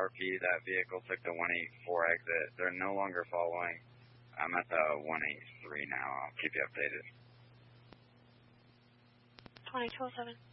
RP, that vehicle took the 184 exit. They're no longer following. I'm at the 183 now. I'll keep you updated. 2207.